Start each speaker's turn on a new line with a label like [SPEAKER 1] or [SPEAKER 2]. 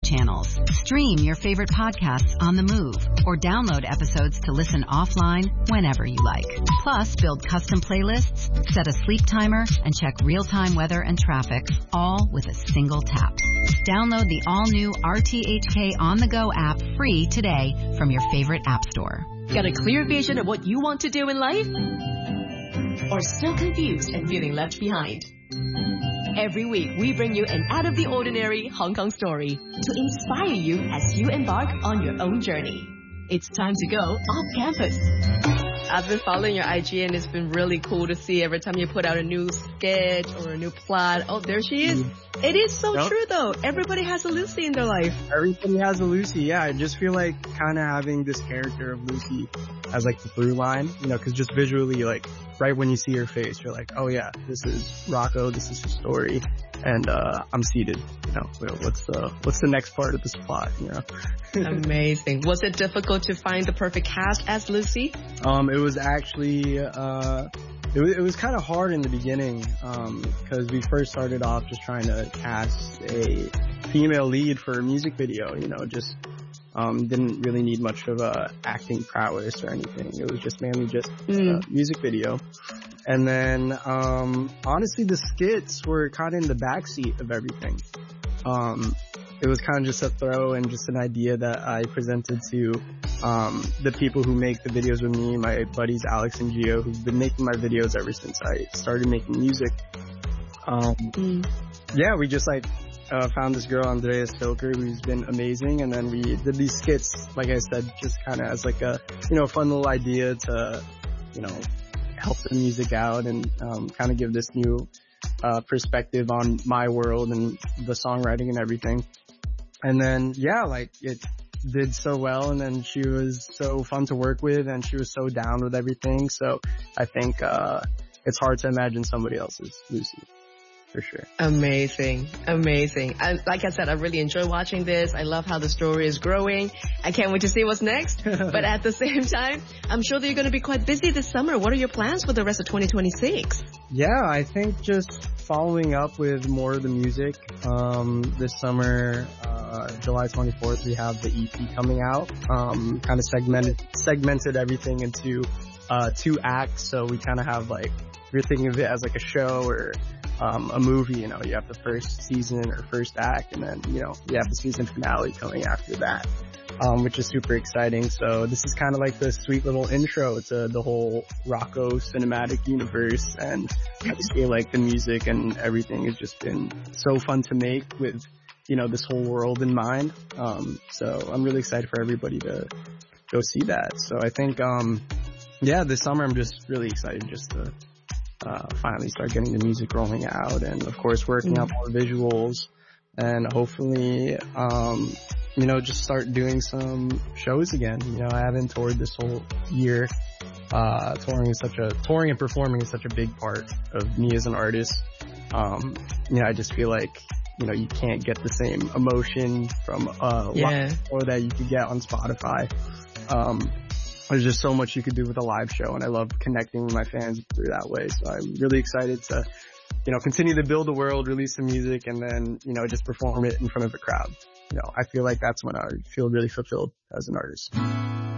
[SPEAKER 1] channels. Stream your favorite podcasts on the move or download episodes to listen offline whenever you like. Plus, build custom playlists, set a sleep timer, and check real-time weather and traffic, all with a single tap. Download the all-new RTHK On The Go app free today from your favorite app store.
[SPEAKER 2] Got a clear vision of what you want to do in life? Or still confused and feeling left behind? Every week, we bring you an out-of-the-ordinary Hong Kong story to inspire you as you embark on your own journey. It's time to go off campus.
[SPEAKER 3] I've been following your IG and it's been really cool to see every time you put out a new sketch or a new plot. Oh, there she is. It is so true though. Everybody has a Lucy in their life.
[SPEAKER 4] Everybody has a Lucy, yeah. I just feel like kind of having this character of Lucy as like the through line, you know, because just visually, like right when you see her face, you're like, oh yeah, this is Rocco, this is his story, and I'm seated. You know, what's the next part of this plot? You know.
[SPEAKER 3] Amazing. Was it difficult to find the perfect cast as Lucy?
[SPEAKER 4] It was actually it was kind of hard in the beginning because we first started off just trying to cast a female lead for a music video. You know, just didn't really need much of acting prowess or anything. It was just mainly just a music video. And then honestly, the skits were kind of in the backseat of everything. It was kind of just a throw and just an idea that I presented to the people who make the videos with me, my buddies Alex and Gio, who've been making my videos ever since I started making music. Yeah, we just found this girl, Andrea Stoker, who's been amazing, and then we did these skits, like I said, just kind of as like a, you know, fun little idea to, you know, help the music out and kind of give this new perspective on my world and the songwriting and everything. And then, yeah, like it did so well, and then she was so fun to work with, and she was so down with everything. So I think it's hard to imagine somebody else's Lucy. For sure.
[SPEAKER 3] Amazing. Amazing. And like I said, I really enjoy watching this. I love how the story is growing. I can't wait to see what's next. But at the same time, I'm sure that you're going to be quite busy this summer. What are your plans for the rest of 2026?
[SPEAKER 4] Yeah, I think just following up with more of the music. This summer, July 24th, we have the EP coming out. Kind of segmented everything into 2 acts. So we kind of have like, if you're thinking of it as like a show or a movie, you know, you have the first season or first act, and then, you know, you have the season finale coming after that, which is super exciting. So this is kind of like the sweet little intro to the whole Rocco cinematic universe, and I just feel like the music and everything has just been so fun to make with, you know, this whole world in mind. So I'm really excited for everybody to go see that. So I think, yeah, this summer I'm just really excited just to finally start getting the music rolling out, and of course working on more visuals, and hopefully you know, just start doing some shows again. You know, I haven't toured this whole year. Touring and performing is such a big part of me as an artist. You know, I just feel like, you know, you can't get the same emotion from live or that you could get on Spotify. There's just so much you could do with a live show, and I love connecting with my fans through that way. So I'm really excited to, you know, continue to build the world, release some music, and then, you know, just perform it in front of a crowd. You know, I feel like that's when I feel really fulfilled as an artist.